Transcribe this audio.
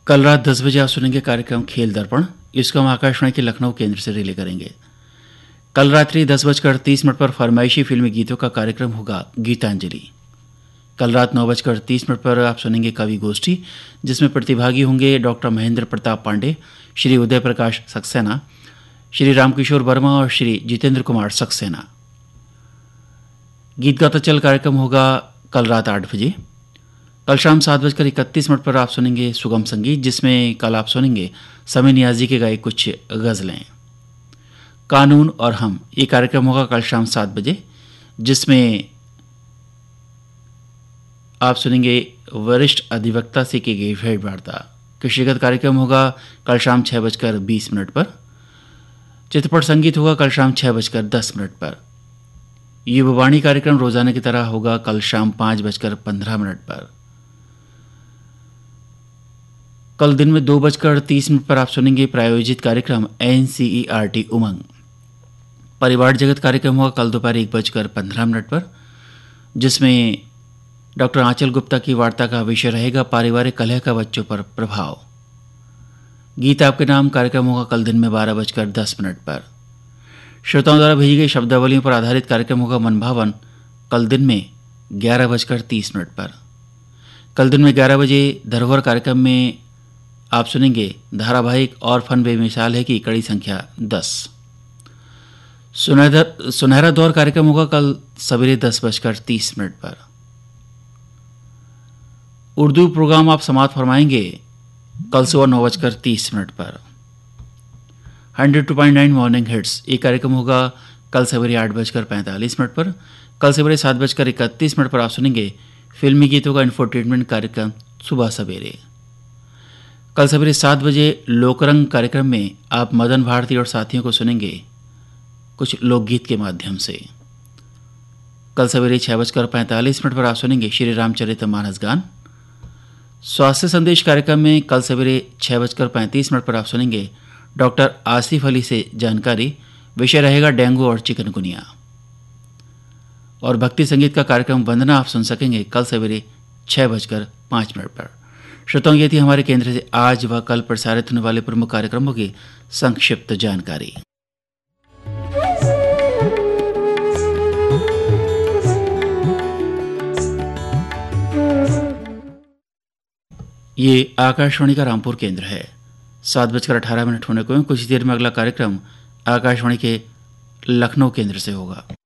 कल रात 10 बजे आप सुनेंगे कार्यक्रम खेल दर्पण। इसको हम आकाशवाणी के लखनऊ केंद्र से रिले करेंगे। कल रात्रि 10:30 पर फरमाइशी फिल्मी गीतों का कार्यक्रम होगा गीतांजलि। कल रात 9:30 पर आप सुनेंगे कवि गोष्ठी, जिसमें प्रतिभागी होंगे डॉक्टर महेंद्र प्रताप पांडे, श्री उदय प्रकाश सक्सेना, श्री रामकिशोर वर्मा और श्री जितेंद्र कुमार सक्सेना। गीत गाता चल कार्यक्रम होगा कल रात 8 बजे। कल शाम 7:31 पर आप सुनेंगे सुगम संगीत, जिसमें कल आप सुनेंगे समी नियाजी के गाए कुछ गज़लें। कानून और हम ये कार्यक्रम होगा कल शाम 7 बजे, जिसमें आप सुनेंगे वरिष्ठ अधिवक्ता से की गई भेंट वार्ता। कृषिगत कार्यक्रम होगा कल शाम 6:20 पर। चित्रपट संगीत होगा कल शाम 6:10 पर। युववाणी कार्यक्रम रोजाना की तरह होगा कल शाम 5:15 पर। कल दिन में 2:30 पर आप सुनेंगे प्रायोजित कार्यक्रम NCERT उमंग। परिवार जगत कार्यक्रम होगा कल दोपहर 1:15 पर, जिसमें डॉक्टर आंचल गुप्ता की वार्ता का विषय रहेगा पारिवारिक कलह का बच्चों पर प्रभाव। गीत आपके नाम कार्यक्रम होगा कल दिन में 12:10 पर। श्रोताओं द्वारा भेजी गई शब्दावलियों पर आधारित कार्यक्रम होगा मनभावन कल दिन में 11:30 पर। कल दिन में 11 बजे धरोहर कार्यक्रम में आप सुनेंगे धारावाहिक और फन बेमिसाल है कि कड़ी संख्या 10। सुनहरा दौर कार्यक्रम होगा कल सवेरे 10:30 पर। उर्दू प्रोग्राम आप समाप्त फरमाएंगे कल सुबह 9:30 पर। 102.9 मॉर्निंग हिट्स ये कार्यक्रम होगा कल सवेरे 8:45 पर। कल सवेरे 7:31 पर आप सुनेंगे फिल्मी गीतों का इंफोटेनमेंट कार्यक्रम सुबह सवेरे। कल सवेरे 7 बजे लोकरंग कार्यक्रम में आप मदन भारती और साथियों को सुनेंगे कुछ लोकगीत के माध्यम से। कल सवेरे 6:45 पर आप सुनेंगे श्री रामचरितमानस गान। स्वास्थ्य संदेश कार्यक्रम में कल सवेरे 6:35 पर आप सुनेंगे डॉक्टर आसिफ अली से जानकारी। विषय रहेगा डेंगू और चिकनगुनिया। और भक्ति संगीत का कार्यक्रम वंदना आप सुन सकेंगे कल सवेरे 6:05 पर। श्रोताओं, ये थी हमारे केंद्र से आज व कल प्रसारित होने वाले प्रमुख कार्यक्रमों की संक्षिप्त जानकारी। ये आकाशवाणी का रामपुर केंद्र है। 7:18 होने को हैं। कुछ देर में अगला कार्यक्रम आकाशवाणी के लखनऊ केंद्र से होगा।